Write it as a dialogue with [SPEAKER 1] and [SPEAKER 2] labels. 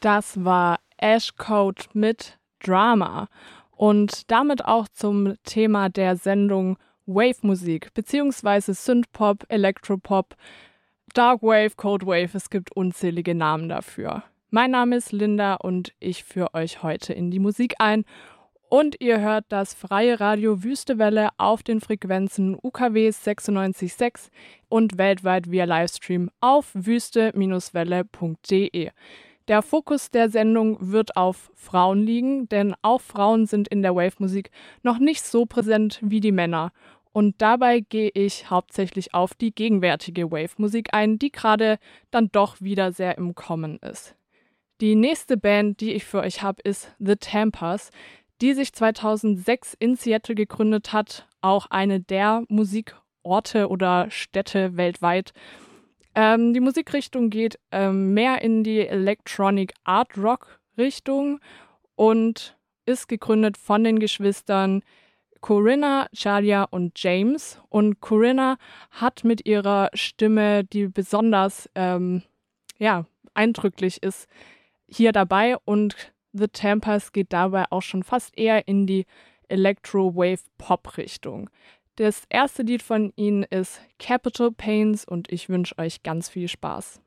[SPEAKER 1] Das war Ash Code mit Drama und damit auch zum Thema der Sendung Wave-Musik bzw. Synthpop, Elektropop, Darkwave, Codewave, es gibt unzählige Namen dafür. Mein Name ist Linda und ich führe euch heute in die Musik ein. Und ihr hört das freie Radio Wüstewelle auf den Frequenzen UKW 96.6 und weltweit via Livestream auf wüste-welle.de. Der Fokus der Sendung wird auf Frauen liegen, denn auch Frauen sind in der Wave-Musik noch nicht so präsent wie die Männer. Und dabei gehe ich hauptsächlich auf die gegenwärtige Wave-Musik ein, die gerade dann doch wieder sehr im Kommen ist. Die nächste Band, die ich für euch habe, ist The Tempers, die sich 2006 in Seattle gegründet hat, auch eine der Musikorte oder Städte weltweit. Die Musikrichtung geht mehr in die Electronic Art Rock Richtung und ist gegründet von den Geschwistern Corinna, Charlia und James. Und Corinna hat mit ihrer Stimme, die besonders eindrücklich ist, hier dabei, und The Tempers geht dabei auch schon fast eher in die Electro-Wave-Pop-Richtung. Das erste Lied von ihnen ist Capital Pains und ich wünsche euch ganz viel Spaß.